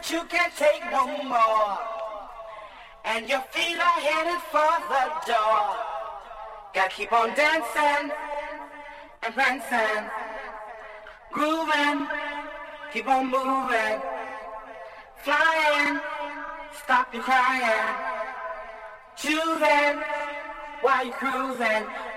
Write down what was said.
you can't take no more. And your feet are headed for the door. Gotta keep on dancing and prancing, grooving, keep on moving, flying, stop your crying, choosing while you're cruising.